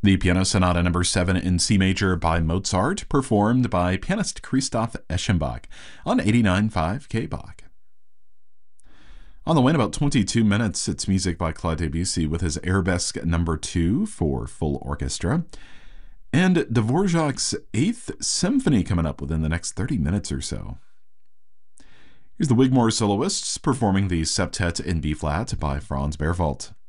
The Piano Sonata No. 7 in C major by Mozart, performed by pianist Christoph Eschenbach on 89.5 K-Bach. On the way in about 22 minutes, it's music by Claude Debussy with his Arabesque No. 2 for full orchestra, and Dvorak's 8th Symphony coming up within the next 30 minutes or so. Here's the Wigmore Soloists performing the Septet in B-flat by Franz Berwald.